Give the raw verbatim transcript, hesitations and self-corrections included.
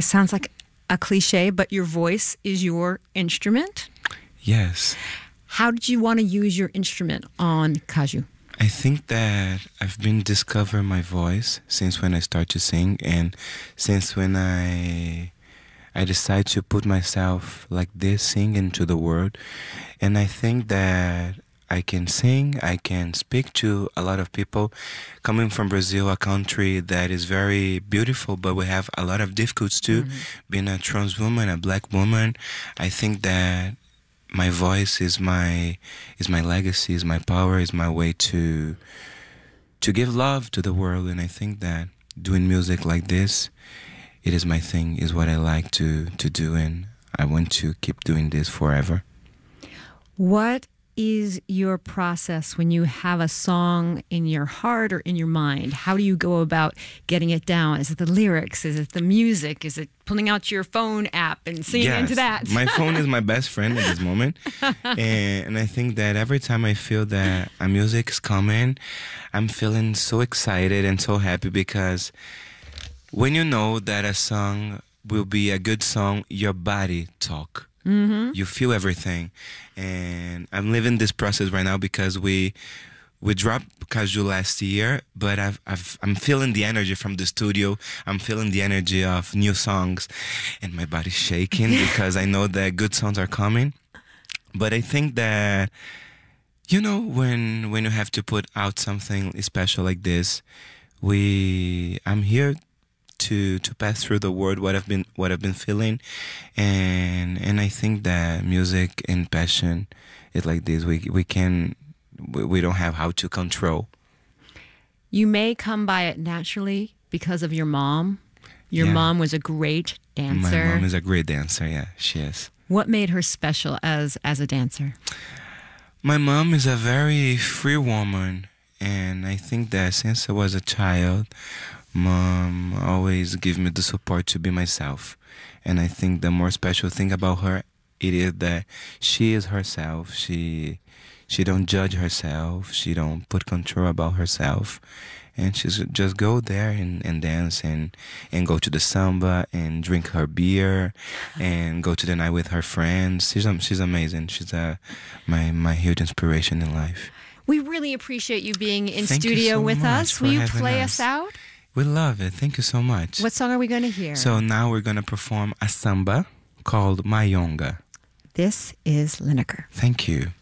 It sounds like a cliche, but your voice is your instrument. Yes. How did you want to use your instrument on Kaju? I think that I've been discovering my voice since when I start to sing, and since when I I decide to put myself like this, sing into the world. And I think that I can sing, I can speak to a lot of people. Coming from Brazil, a country that is very beautiful, but we have a lot of difficulties too. Mm-hmm. Being a trans woman, a black woman, I think that my voice is my is my legacy, is my power, is my way to to give love to the world. And I think that doing music like this, it is my thing, is what I like to, to do, and I want to keep doing this forever. What is your process when you have a song in your heart or in your mind? How do you go about getting it down? Is it the lyrics? Is it the music? Is it pulling out your phone app and singing yes, into that? My phone is my best friend at this moment. and, and I think that every time I feel that a music is coming, I'm feeling so excited and so happy, because when you know that a song will be a good song, your body talk. Mm-hmm. You feel everything. And I'm living this process right now, because we we dropped Kaju last year, but I've, I've, I'm feeling the energy from the studio. I'm feeling the energy of new songs, and my body's shaking because I know that good songs are coming. But I think that, you know, when when you have to put out something special like this, we I'm here to to pass through the word what I've been what I've been feeling, and and I think that music and passion is like this. We we can we, we don't have how to control. You may come by it naturally because of your mom. Your Yeah. mom was a great dancer. My mom is a great dancer. Yeah, she is. What made her special as as a dancer? My mom is a very free woman, and I think that since I was a child, Mom always give me the support to be myself. And I think the more special thing about her, it is that she is herself. She she don't judge herself. She don't put control about herself. And she's just go there and, and dance and, and go to the samba and drink her beer and go to the night with her friends. She's she's amazing. She's a, my, my huge inspiration in life. We really appreciate you being in Thank you studio so with much us. for Will you having play us. us out? We love it. Thank you so much. What song are we going to hear? So now we're going to perform a samba called Mayonga. This is Lineker. Thank you.